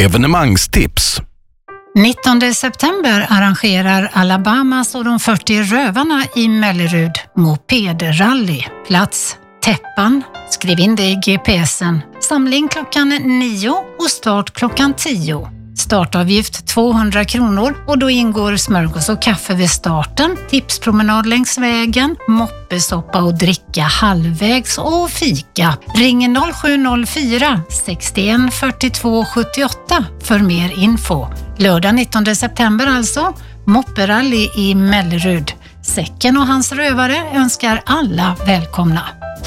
Evenemangstips. 19 september arrangerar Alabamas och de 40 rövarna i Mellerud mopedrally. Plats Täppan. Skriv in det i GPSen. Samling klockan 9 och start klockan 10. Startavgift 200 kronor och då ingår smörgås och kaffe vid starten, tipspromenad längs vägen, moppesoppa och dricka halvvägs och fika. Ring 0704 61 42 78 för mer info. Lördag 19 september alltså, mopperally i Mellerud. Säcken och hans rövare önskar alla välkomna.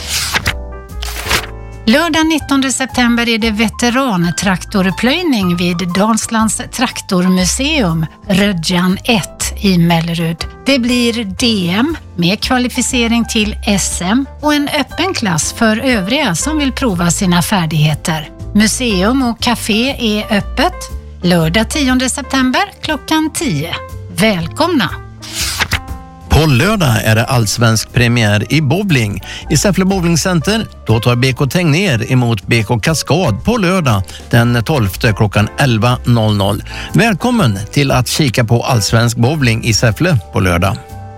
Lördag 19 september är det veterantraktorplöjning vid Dalslands traktormuseum, Rödjan 1 i Mellerud. Det blir DM med kvalificering till SM och en öppen klass för övriga som vill prova sina färdigheter. Museum och café är öppet lördag 10 september klockan 10. Välkomna! På lördag är det allsvensk premiär i bowling. I Säffle bowlingcenter då tar BK Tegnér emot BK Kaskad på lördag den 12 klockan 11.00. Välkommen till att kika på allsvensk bowling i Säffle på lördag.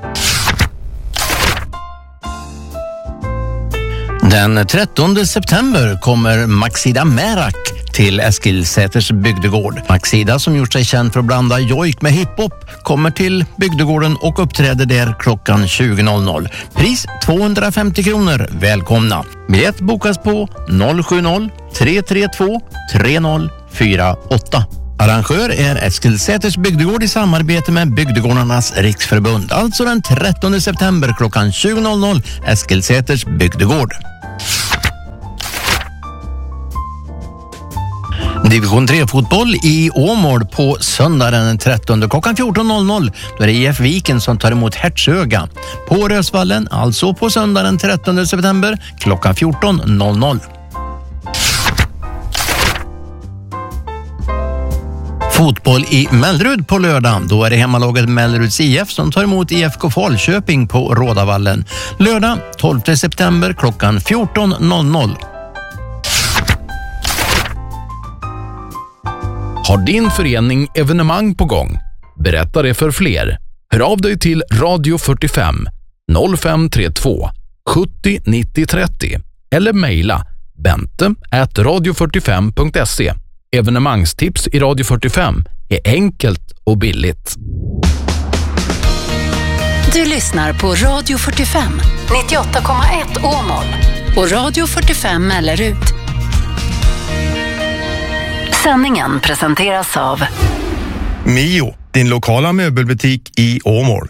Den 13 september kommer Maxida Merak till Eskilsäters bygdegård. Maxida, som gjort sig känd för att blanda jojk med hiphop, kommer till bygdegården och uppträder där klockan 20.00. Pris 250 kronor. Välkomna. Biljett bokas på 070 332 3048. Arrangör är Eskilsäters bygdegård i samarbete med Bygdegårdarnas riksförbund. Alltså den 13 september klockan 20.00 Eskilsäters bygdegård. Division 3-fotboll i Åmål på söndag den 13 klockan 14.00. Då är det IF Viken som tar emot Hertsöga. På Rösvallen, alltså på söndag den 13 september klockan 14.00. Fotboll i Mellerud på lördag. Då är det hemmalaget Melleruds IF som tar emot IFK Falköping på Rådavallen. Lördag 12 september klockan 14.00. Har din förening evenemang på gång? Berätta det för fler. Hör av dig till Radio 45 0532 70 90 30 eller mejla bente@radio45.se. Evenemangstips i Radio 45 är enkelt och billigt. Du lyssnar på Radio 45 98,1 Åmål och Radio 45 Mellerud. Sändningen presenteras av Mio, din lokala möbelbutik i Åmål.